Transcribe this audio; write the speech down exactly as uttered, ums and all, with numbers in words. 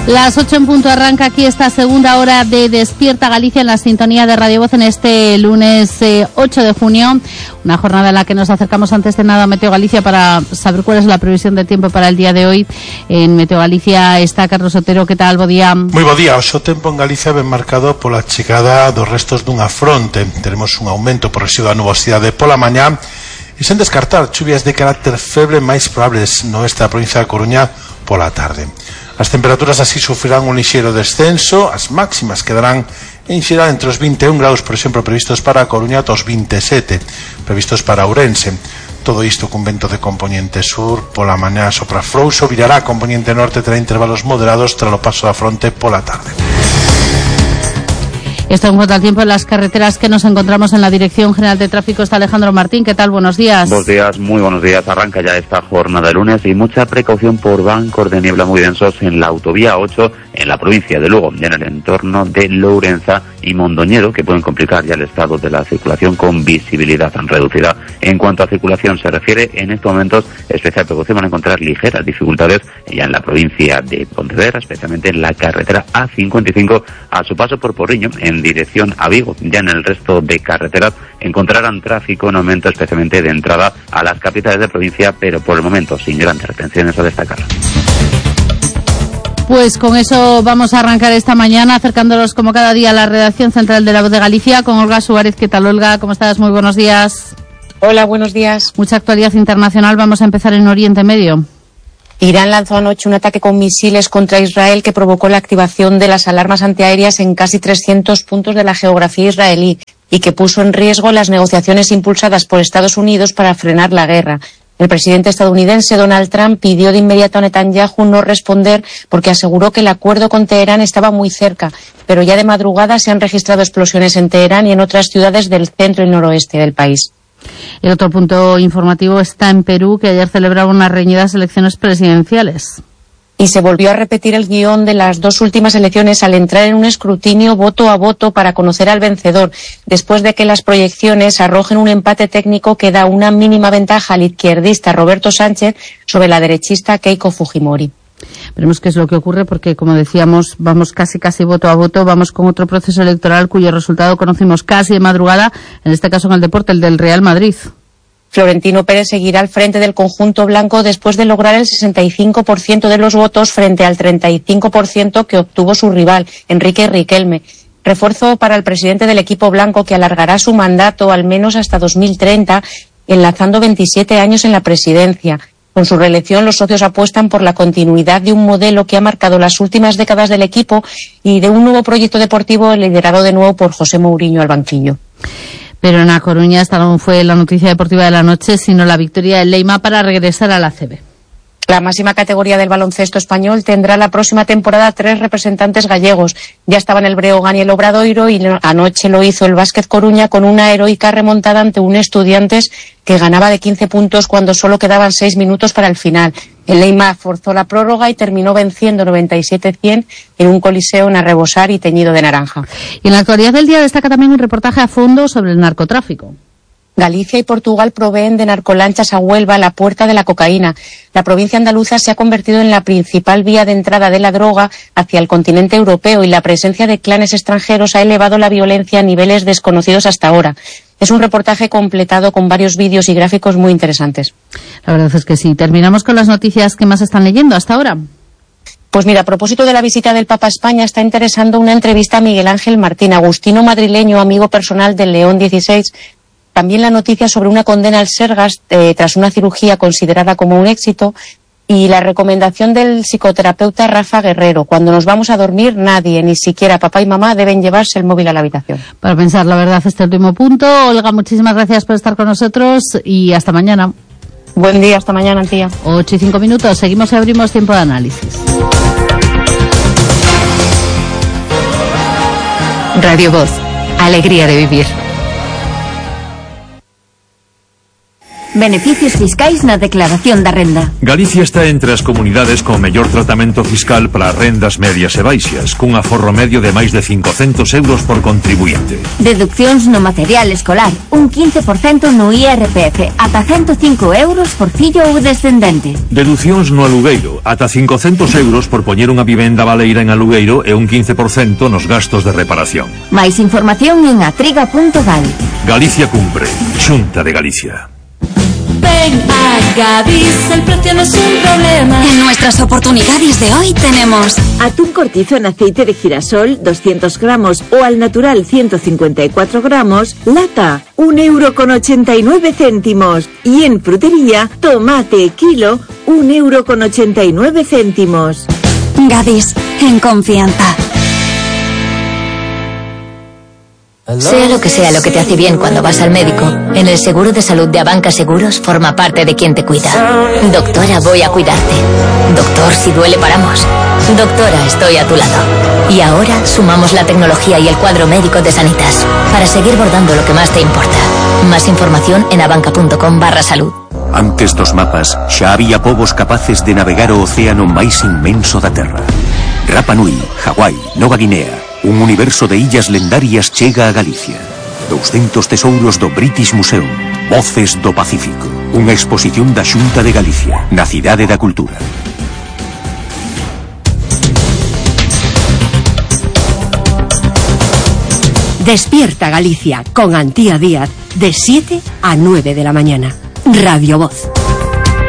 Las ocho en punto arranca aquí esta segunda hora de Despierta Galicia en la sintonía de Radio Voz en este lunes eh, ocho de junio. Una jornada en la que nos acercamos antes de nada a Meteo Galicia para saber cuál es la previsión de tiempo para el día de hoy. En Meteo Galicia está Carlos Otero. ¿Qué tal? Bo día. Moi bo día. O xo tempo en Galicia ben marcado pola chegada dos restos dunha fronte. Teremos un aumento progresivo da nubosidade pola mañá e sen descartar chuvias de carácter febre máis probables no oeste da provincia da Coruña pola tarde. As temperaturas así sufrirán un lixeiro descenso, as máximas quedarán en xeral entre os vinte e un graus, por exemplo, previstos para a Coruña, ata os vinte e sete, previstos para Ourense. Todo isto cun vento de componente sur, pola mañá sopra frouxo, virará a componente norte, terá intervalos moderados tras o paso da fronte pola tarde. Esto en cuanto al tiempo en las carreteras que nos encontramos en la Dirección General de Tráfico. Está Alejandro Martín. ¿Qué tal? Buenos días. Buenos días, muy buenos días. Arranca ya esta jornada de lunes y mucha precaución por bancos de niebla muy densos en la autovía ocho en la provincia de Lugo, en el entorno de Lourenza y Mondoñedo, que pueden complicar ya el estado de la circulación con visibilidad tan reducida. En cuanto a circulación se refiere, en estos momentos especial precaución van a encontrar ligeras dificultades ya en la provincia de Pontevedra, especialmente en la carretera A cincuenta y cinco a su paso por Porriño, en dirección a Vigo. Ya en el resto de carreteras encontrarán tráfico en aumento, especialmente de entrada a las capitales de provincia, pero por el momento sin grandes retenciones a destacar. Pues con eso vamos a arrancar esta mañana, acercándonos como cada día a la redacción central de La Voz de Galicia con Olga Suárez. ¿Qué tal, Olga? ¿Cómo estás? Muy buenos días. Hola, buenos días. Mucha actualidad internacional. Vamos a empezar en Oriente Medio. Irán lanzó anoche un ataque con misiles contra Israel que provocó la activación de las alarmas antiaéreas en casi trescientos puntos de la geografía israelí y que puso en riesgo las negociaciones impulsadas por Estados Unidos para frenar la guerra. El presidente estadounidense Donald Trump pidió de inmediato a Netanyahu no responder porque aseguró que el acuerdo con Teherán estaba muy cerca, pero ya de madrugada se han registrado explosiones en Teherán y en otras ciudades del centro y noroeste del país. El otro punto informativo está en Perú, que ayer celebraba unas reñidas elecciones presidenciales. Y se volvió a repetir el guión de las dos últimas elecciones al entrar en un escrutinio voto a voto para conocer al vencedor, después de que las proyecciones arrojen un empate técnico que da una mínima ventaja al izquierdista Roberto Sánchez sobre la derechista Keiko Fujimori. Veremos qué es lo que ocurre porque, como decíamos, vamos casi casi voto a voto, vamos con otro proceso electoral cuyo resultado conocimos casi de madrugada, en este caso en el deporte, el del Real Madrid. Florentino Pérez seguirá al frente del conjunto blanco después de lograr el sesenta y cinco por ciento de los votos frente al treinta y cinco por ciento que obtuvo su rival, Enrique Riquelme. Refuerzo para el presidente del equipo blanco que alargará su mandato al menos hasta dos mil treinta, enlazando veintisiete años en la presidencia. Con su reelección, los socios apuestan por la continuidad de un modelo que ha marcado las últimas décadas del equipo y de un nuevo proyecto deportivo liderado de nuevo por José Mourinho al banquillo. Pero en A Coruña esta no fue la noticia deportiva de la noche, sino la victoria del Leima para regresar a la A C B. La máxima categoría del baloncesto español tendrá la próxima temporada tres representantes gallegos. Ya estaban el Breogán y el Obradoiro y anoche lo hizo el Básquet Coruña con una heroica remontada ante un Estudiantes que ganaba de quince puntos cuando solo quedaban seis minutos para el final. El Leima forzó la prórroga y terminó venciendo noventa y siete a cien en un coliseo en arrebosar y teñido de naranja. Y en la actualidad del día destaca también un reportaje a fondo sobre el narcotráfico. Galicia y Portugal proveen de narcolanchas a Huelva, la puerta de la cocaína. La provincia andaluza se ha convertido en la principal vía de entrada de la droga hacia el continente europeo y la presencia de clanes extranjeros ha elevado la violencia a niveles desconocidos hasta ahora. Es un reportaje completado con varios vídeos y gráficos muy interesantes. La verdad es que sí. Terminamos con las noticias que más están leyendo hasta ahora. Pues mira, a propósito de la visita del Papa a España, está interesando una entrevista a Miguel Ángel Martín, agustino madrileño, amigo personal del León dieciséis. También la noticia sobre una condena al Sergas eh, tras una cirugía considerada como un éxito y la recomendación del psicoterapeuta Rafa Guerrero. Cuando nos vamos a dormir, nadie, ni siquiera papá y mamá, deben llevarse el móvil a la habitación. Para pensar, la verdad, este último punto. Olga, muchísimas gracias por estar con nosotros y hasta mañana. Buen día, hasta mañana, tía. Ocho y cinco minutos, seguimos y abrimos tiempo de análisis. Radio Voz, alegría de vivir. Beneficios fiscais na declaración da renda. Galicia está entre as comunidades con mellor tratamento fiscal para rendas medias e baixas, cun aforro medio de máis de cincocentos euros por contribuinte. Deduccións no material escolar, un quince por cento no I R P F, ata ciento cinco euros por fillo ou descendente. Deducións no alugueiro, ata cincocentos euros por poñer unha vivenda baleira en alugueiro e un quince por cento nos gastos de reparación. Máis información en atriga punto gal. Galicia cumpre. Xunta de Galicia. Ven a Gadis, el precio no es un problema. En nuestras oportunidades de hoy tenemos atún cortizo en aceite de girasol doscientos gramos o al natural ciento cincuenta y cuatro gramos, lata, un euro con ochenta y nueve céntimos. Y en frutería, tomate kilo, un euro con ochenta y nueve céntimos. Gadis, en confianza. Sea lo que sea lo que te hace bien cuando vas al médico, en el seguro de salud de Abanca Seguros forma parte de quien te cuida. Doctora, voy a cuidarte. Doctor, si duele paramos. Doctora, estoy a tu lado. Y ahora sumamos la tecnología y el cuadro médico de Sanitas para seguir bordando lo que más te importa. Más información en abanca.com barra salud. Antes dos mapas, xa había povos capaces de navegar o océano máis inmenso da Terra. Rapa Nui, Hawái, Nova Guinea. Un universo de illas lendarias chega a Galicia. doscientos tesouros do British Museum. Voces do Pacífico. Unha exposición da Xunta de Galicia, na Cidade da Cultura. Despierta Galicia con Antía Díaz de siete a nueve de la mañana. Radio Voz.